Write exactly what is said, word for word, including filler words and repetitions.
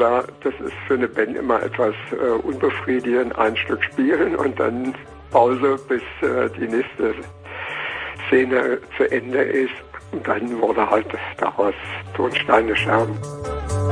aber das ist für eine Band immer etwas äh, unbefriedigend. Ein Stück spielen und dann Pause, bis äh, die nächste Szene zu Ende ist. Und dann wurde halt daraus Tonsteine Scherben.